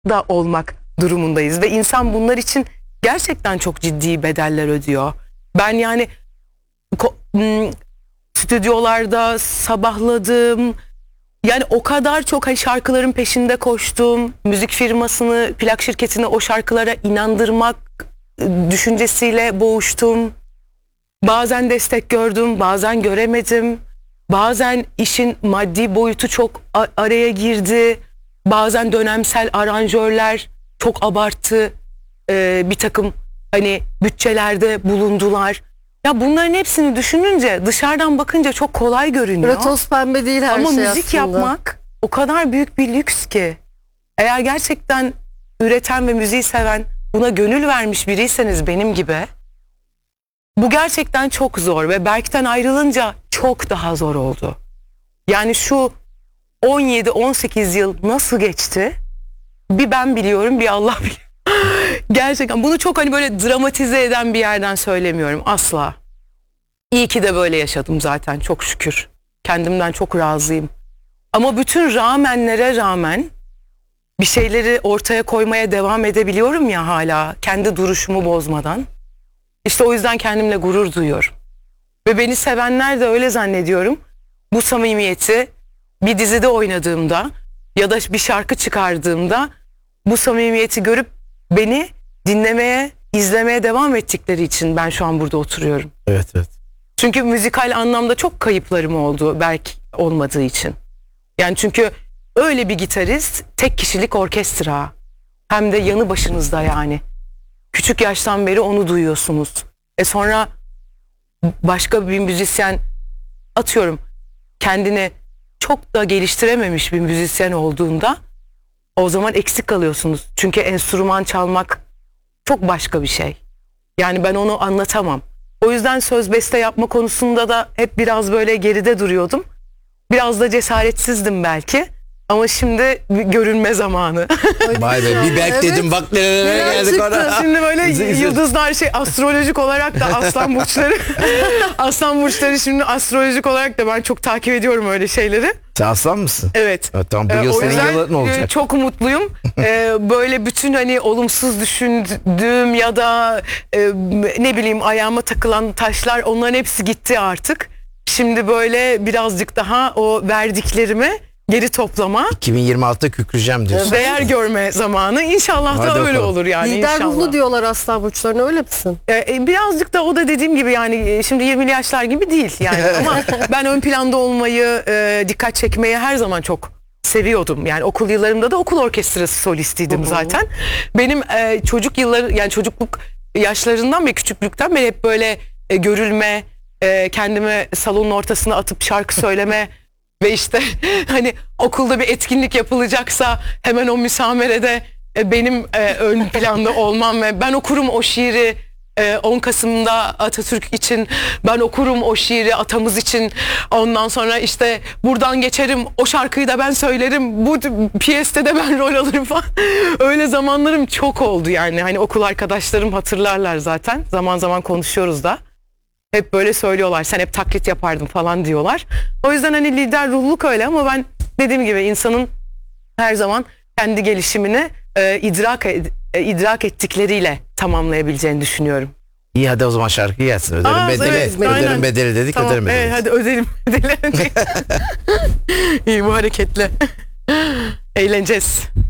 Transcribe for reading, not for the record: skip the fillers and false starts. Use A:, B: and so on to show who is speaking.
A: da olmak durumundayız ve insan bunlar için gerçekten çok ciddi bedeller ödüyor. Ben yani stüdyolarda sabahladım. Yani o kadar çok şarkıların peşinde koştum. Müzik firmasını, plak şirketini o şarkılara inandırmak düşüncesiyle boğuştum. Bazen destek gördüm, bazen göremedim. Bazen işin maddi boyutu çok araya girdi. Bazen dönemsel aranjörler çok abarttı. Bir takım hani bütçelerde bulundular. Ya bunların hepsini düşününce dışarıdan bakınca çok kolay görünüyor.
B: Böyle toz pembe değil her
A: ama
B: şey
A: müzik
B: aslında.
A: yapmak o kadar büyük bir lüks ki. Eğer gerçekten üreten ve müziği seven, buna gönül vermiş biriyseniz benim gibi, bu gerçekten çok zor ve Berk'ten ayrılınca çok daha zor oldu. Yani şu 17-18 yıl nasıl geçti? Bir ben biliyorum, bir Allah biliyor. Gerçekten bunu çok hani böyle dramatize eden bir yerden söylemiyorum asla. İyi ki de böyle yaşadım zaten, çok şükür. Kendimden çok razıyım. Ama bütün rağmenlere rağmen bir şeyleri ortaya koymaya devam edebiliyorum ya hala, kendi duruşumu bozmadan. İşte o yüzden kendimle gurur duyuyorum. Ve beni sevenler de öyle zannediyorum. Bu samimiyeti bir dizide oynadığımda ya da bir şarkı çıkardığımda bu samimiyeti görüp beni dinlemeye, izlemeye devam ettikleri için ben şu an burada oturuyorum.
C: Evet, evet.
A: Çünkü müzikal anlamda çok kayıplarım oldu Berk olmadığı için. Yani çünkü öyle bir gitarist, tek kişilik orkestra. Hem de yanı başınızda yani. Küçük yaştan beri onu duyuyorsunuz. Sonra başka bir müzisyen, atıyorum, kendini çok da geliştirememiş bir müzisyen olduğunda o zaman eksik kalıyorsunuz. Çünkü enstrüman çalmak çok başka bir şey. Yani ben onu anlatamam. O yüzden söz beste yapma konusunda da hep biraz böyle geride duruyordum. Biraz da cesaretsizdim belki. Ama şimdi görünme zamanı.
C: Vay be, bir Berk dedim, bak nereye geldik ona.
A: Şimdi böyle yıldızlar astrolojik olarak da aslan burçları. Aslan burçları şimdi astrolojik olarak da ben çok takip ediyorum öyle şeyleri.
C: Sen aslan mısın?
A: Evet.
C: Tamam, bu yıl
A: O
C: senin
A: yüzden
C: yılın olacak.
A: çok mutluyum. Böyle bütün hani olumsuz düşündüğüm ya da ne bileyim ayağıma takılan taşlar, onların hepsi gitti artık. Şimdi böyle birazcık daha o verdiklerimi geri toplama,
C: 2026'da kükreyeceğim diyorsun.
A: değer görme zamanı. İnşallah da
C: Hadi
A: öyle
C: bakalım.
A: olur yani.
B: Lider
A: inşallah.
B: ruhlu diyorlar aslan burçlarına, öyle misin?
A: Birazcık da o da dediğim gibi yani şimdi 20'li yaşlar gibi değil yani ama ben ön planda olmayı, dikkat çekmeyi her zaman çok seviyordum. Yani okul yıllarımda da okul orkestrası solistiydim zaten. Benim çocuk yılları, yani çocukluk yaşlarından ve küçüklükten beri hep böyle görülme, kendimi salonun ortasına atıp şarkı söyleme ve işte hani okulda bir etkinlik yapılacaksa hemen o müsamerede benim ön planda olmam ve ben okurum o şiiri 10 Kasım'da Atatürk için, ben okurum o şiiri atamız için, ondan sonra işte buradan geçerim, o şarkıyı da ben söylerim, bu piyeste de ben rol alırım falan. Öyle zamanlarım çok oldu yani, hani okul arkadaşlarım hatırlarlar zaten, zaman zaman konuşuyoruz da. Hep böyle söylüyorlar, sen hep taklit yapardın falan diyorlar. O yüzden hani lider ruhluluk öyle ama ben dediğim gibi insanın her zaman kendi gelişimini idrak ettikleriyle tamamlayabileceğini düşünüyorum.
C: İyi, hadi o zaman şarkı gelsin. Öderim
A: Aa,
C: bedeli.
A: evet,
C: Öderim
A: aynen.
C: bedeli dedik,
A: Tamam,
C: öderim bedeli.
A: evet, hadi ödelim bedeli. İyi, bu hareketle. Eğleneceğiz.